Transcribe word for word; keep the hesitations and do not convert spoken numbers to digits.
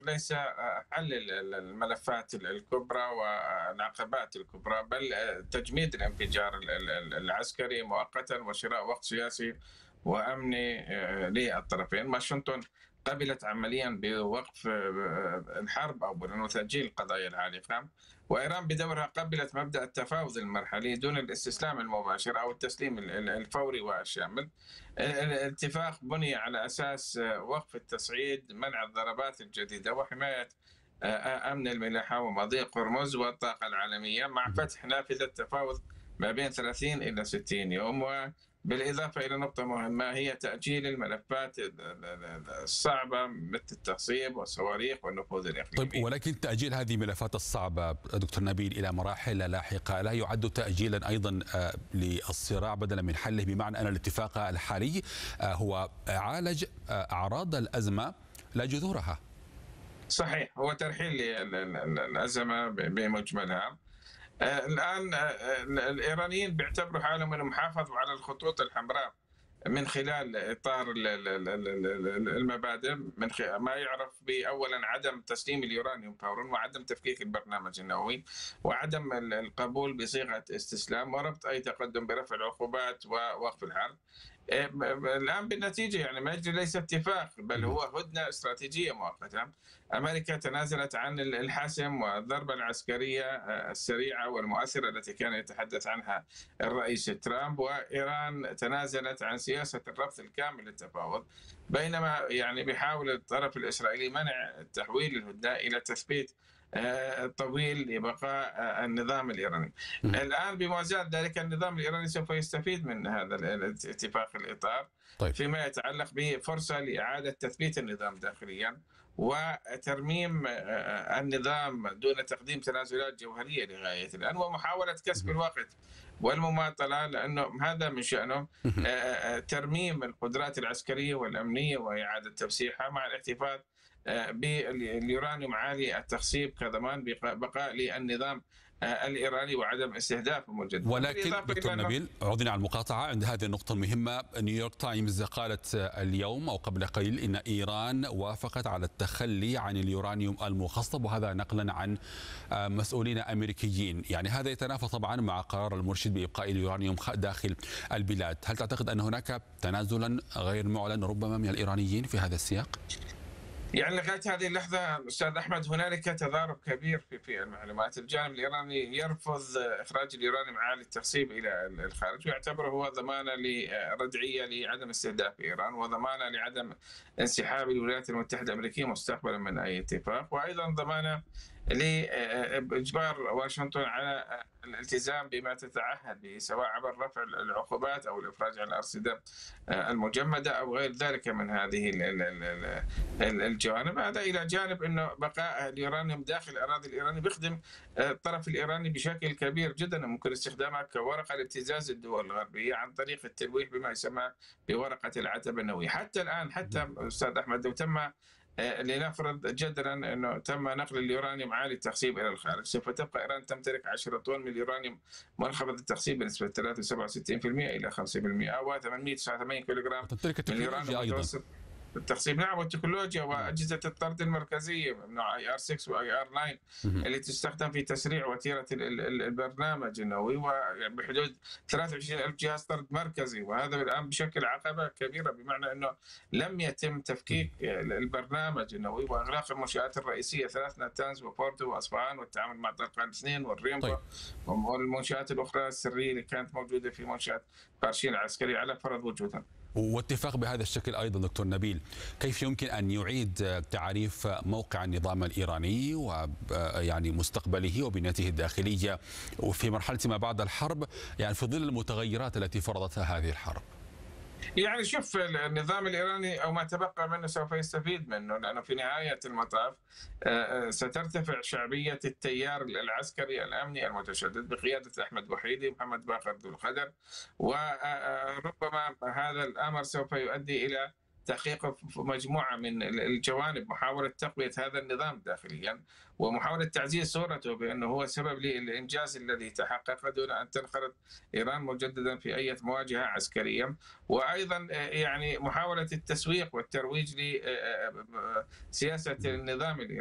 ليس حل الملفات الكبرى والعقبات الكبرى، بل تجميد الانفجار العسكري مؤقتا وشراء وقت سياسي وامني للطرفين. واشنطن قبلت عمليا بوقف الحرب او بتاجيل القضايا العالقه، وايران بدورها قبلت مبدا التفاوض المرحلي دون الاستسلام المباشر او التسليم الفوري والشامل. الاتفاق بني على اساس وقف التصعيد، منع الضربات الجديده، وحمايه امن الملاحه ومضيق هرمز والطاقه العالميه، مع فتح نافذه تفاوض ما بين ثلاثين الى ستين يوم. بالإضافة إلى نقطة مهمة هي تأجيل الملفات الصعبة مثل التخصيب والصواريخ والنفوذ الإقليمي. طيب، ولكن تأجيل هذه الملفات الصعبة دكتور نبيل إلى مراحل لاحقة لا يعد تأجيلا أيضا للصراع بدلا من حله، بمعنى أن الاتفاق الحالي هو عالج أعراض الأزمة لا جذورها؟ صحيح، هو ترحيل الأزمة بمجملها. الآن الإيرانيين بيعتبروا حالهم أنهم حافظوا على الخطوط الحمراء من خلال إطار المبادئ، من ما يعرف بأولا عدم تسليم اليورانيوم فورا، وعدم تفكيك البرنامج النووي، وعدم القبول بصيغة استسلام، وربط أي تقدم برفع العقوبات ووقف الحرب. الآن بالنتيجة يعني ما يجري ليس اتفاق، بل هو هدنة استراتيجية مؤقتة. أمريكا تنازلت عن الحسم والضربة العسكرية السريعة والمؤثرة التي كان يتحدث عنها الرئيس ترامب، وإيران تنازلت عن سياسة الرفض الكامل للتفاوض، بينما يعني بيحاول الطرف الإسرائيلي منع تحويل الهدنة إلى تثبيت طويل لبقاء النظام الإيراني. الآن بموازاة ذلك النظام الإيراني سوف يستفيد من هذا الاتفاق الإطار. طيب. فيما يتعلق بفرصة لإعادة تثبيت النظام داخليا وترميم النظام دون تقديم تنازلات جوهرية لغاية الآن، ومحاولة كسب الوقت والمماطلة، لأنه هذا من شأنه ترميم القدرات العسكرية والأمنية وإعادة توسيعها، مع الاحتفاظ باليورانيوم عالي التخصيب كضمان بقاء للنظام الإيراني وعدم استهدافه مجددا. ولكن دكتور نبيل، عذرا على المقاطعة عند هذه النقطة المهمة، نيويورك تايمز قالت اليوم أو قبل قليل إن إيران وافقت على التخلي عن اليورانيوم المخصب، وهذا نقلا عن مسؤولين أمريكيين. يعني هذا يتنافى طبعا مع قرار المرشد بإبقاء اليورانيوم داخل البلاد. هل تعتقد أن هناك تنازلا غير معلن ربما من الإيرانيين في هذا السياق؟ يعني لغايه هذه اللحظه استاذ احمد هنالك تضارب كبير في في المعلومات. الجانب الايراني يرفض اخراج اليورانيوم عالي التخصيب الى الخارج، ويعتبره هو ضمانه لردعيه لعدم استهداف ايران، وضمانه لعدم انسحاب الولايات المتحده الامريكيه مستقبلا من اي اتفاق، وايضا ضمانه لاجبار واشنطن على الالتزام بما تتعهد به، سواء عبر رفع العقوبات او الافراج عن الارصده المجمده او غير ذلك من هذه الجوانب. هذا الى جانب انه بقاء اليورانيوم داخل الاراضي الايرانيه بيخدم الطرف الايراني بشكل كبير جدا، ممكن استخدامها كورقه لابتزاز الدول الغربيه عن طريق التلويح بما يسمى بورقه العتبه النوويه. حتى الان حتى استاذ احمد لو تم لنفرض جدلا انه تم نقل اليورانيوم عالي التخصيب الى الخارج، سوف تبقى ايران تمتلك عشرة طن من اليورانيوم منخفض التخصيب بنسبه ثلاثة وسبعة وستين بالمئة الى خمسة بالمئة، و800 وتسعة وثمانين كيلوغرام من اليورانيوم المتوسط التخصيب. نعم، والتكنولوجيا واجهزه الطرد المركزيه من نوع اي ار ستة واي ار تسعة اللي تستخدم في تسريع وتيره البرنامج النووي، وبحدود ثلاثة وعشرين ألف جهاز طرد مركزي، وهذا الان بشكل عقبه كبيره، بمعنى انه لم يتم تفكيك البرنامج النووي واغلاق المنشات الرئيسيه ثلاث ناتنز وبورتو واصفهان، والتعامل مع طرقان اثنين والريمبو. طيب. والمنشات الاخرى السريه اللي كانت موجوده في منشات بارشين العسكري على فرض وجودها. واتفاق بهذا الشكل أيضا دكتور نبيل، كيف يمكن أن يعيد تعريف موقع النظام الإيراني ويعني مستقبله وبنيته الداخلية وفي مرحلة ما بعد الحرب، يعني في ظل المتغيرات التي فرضتها هذه الحرب؟ يعني شوف، النظام الإيراني أو ما تبقى منه سوف يستفيد منه، لأنه في نهاية المطاف سترتفع شعبية التيار العسكري الأمني المتشدد بقيادة أحمد وحيدي ومحمد باقر ذو القدر، وربما هذا الأمر سوف يؤدي إلى تحقيق مجموعة من الجوانب، محاولة تقوية هذا النظام داخليا، ومحاولة تعزيز صورته بأنه هو سبب للإنجاز الذي تحقق دون أن تنخرط إيران مجددا في أي مواجهة عسكرية. وأيضا يعني محاولة التسويق والترويج لسياسة النظام الإيراني.